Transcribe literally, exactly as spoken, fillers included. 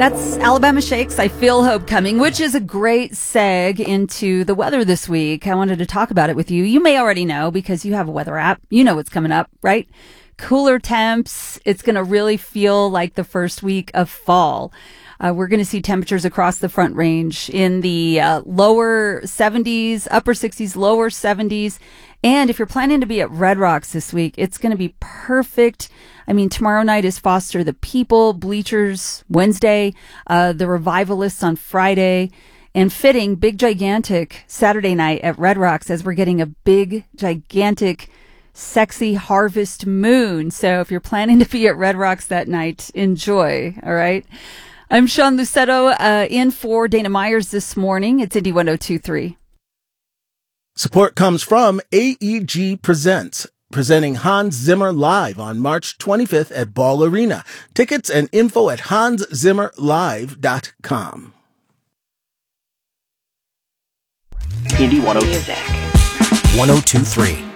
That's Alabama Shakes, I Feel Hope Coming, which is a great seg into the weather this week. I wanted to talk about it with you. You may already know because you have a weather app. You know what's coming up, right? Cooler temps. It's going to really feel like the first week of fall. Uh, we're going to see temperatures across the Front Range in the uh, lower seventies, upper sixties, lower seventies. And if you're planning to be at Red Rocks this week, it's going to be perfect. I mean, tomorrow night is Foster the People, Bleachers Wednesday, uh, the Revivalists on Friday, and fitting, big, gigantic Saturday night at Red Rocks as we're getting a big, gigantic, sexy harvest moon. So if you're planning to be at Red Rocks that night, enjoy, all right? I'm Sean Lucetto, uh, in for Dana Myers this morning. It's Indy one oh two point three. Support comes from A E G Presents, presenting Hans Zimmer live on March twenty-fifth at Ball Arena. Tickets and info at hans zimmer live dot com. Indy one oh two point three.